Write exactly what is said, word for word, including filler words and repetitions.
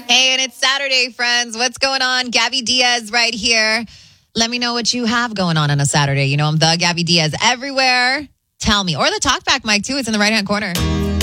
Hey, and it's Saturday, friends. What's going on? Gabby Diaz right here. Let me know what you have going on on a Saturday. You know, I'm the Gabby Diaz everywhere. Tell me. Or the talkback mic, too. It's in the right-hand corner.